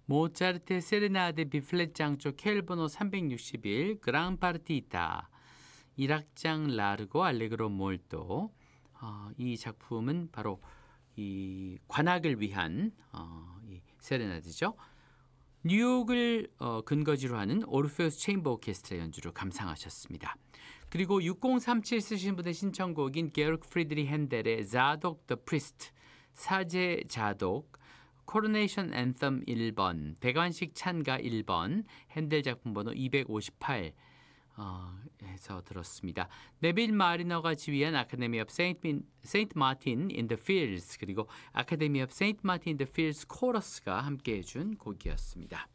모차르트의 세레나데 비플랫 장조 케일 번호 361 그랑 파르티타 1악장 라르고 알레그로 몰도. 이 작품은 바로 이 관악을 위한 이 세레나데죠. 뉴욕을 근거지로 하는 오르페우스 체인버 오케스트라 연주로 감상하셨습니다. 그리고 6037 쓰신 분의 신청곡인 게르크 프리드리 핸델의 자독 더 프리스트 사제 자독 코로네이션 앤썸 1번 백완식 찬가 1번 핸델 작품 번호 258 해서 들었습니다. 네빌 마리너가 지휘한 아카데미 오브 세인트 마틴 인 더 필드스 그리고 아카데미 오브 세인트 마틴 인 더 필드스 코러스가 함께 해준 곡이었습니다.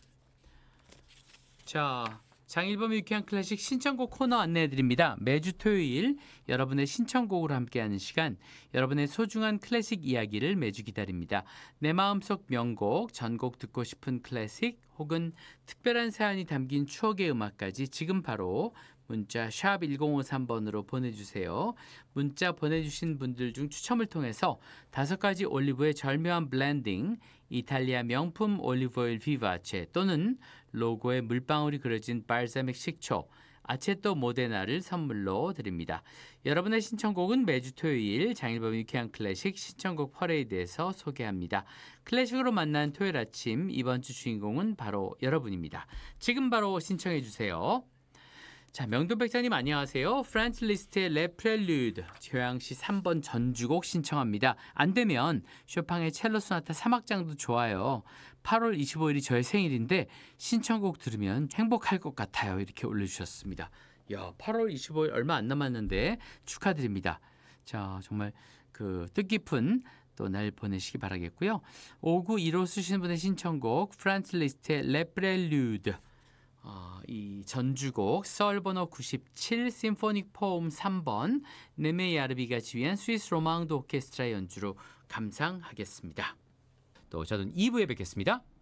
자, 장일범 유쾌한 클래식 신청곡 코너 안내해드립니다. 매주 토요일 여러분의 신청곡으로 함께하는 시간, 여러분의 소중한 클래식 이야기를 매주 기다립니다. 내 마음속 명곡, 전곡 듣고 싶은 클래식 혹은 특별한 사연이 담긴 추억의 음악까지 지금 바로 문자 샵 1053번으로 보내주세요. 문자 보내주신 분들 중 추첨을 통해서 5가지 올리브의 절묘한 블렌딩, 이탈리아 명품 올리브오일 비바체 또는 로고에 물방울이 그려진 발사믹 식초, 아체토 모데나를 선물로 드립니다. 여러분의 신청곡은 매주 토요일 장일범 유쾌한 클래식 신청곡 퍼레이드에서 소개합니다. 클래식으로 만난 토요일 아침 이번 주 주인공은 바로 여러분입니다. 지금 바로 신청해 주세요. 자, 명돈 백사님 안녕하세요. 프란츠 리스트의 레 프렐류드 교향시 3번 전주곡 신청합니다. 안 되면 쇼팽의 첼로 소나타 3악장도 좋아요. 8월 25일이 저의 생일인데 신청곡 들으면 행복할 것 같아요. 이렇게 올려주셨습니다. 야, 8월 25일 얼마 안 남았는데 축하드립니다. 자, 정말 그 뜻깊은 또 날 보내시기 바라겠고요. 5915 쓰시는 분의 신청곡 프란츠 리스트의 레 프렐류드 이 전주곡 썰번호 97 심포닉 포움 3번 네메 야르비가 지휘한 스위스 로망도 오케스트라 연주로 감상하겠습니다. 또 저는 2부에 뵙겠습니다.